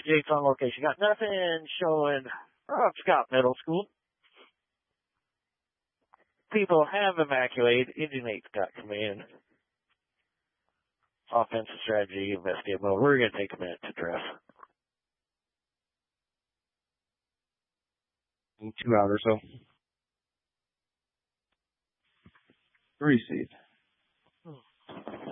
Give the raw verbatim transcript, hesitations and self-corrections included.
Jake's on location. Got nothing showing Rob Scott Middle School. People have evacuated. Engine eight's got command. Offensive strategy, investigate mode. We're going to take a minute to dress. Two out or so. Receive.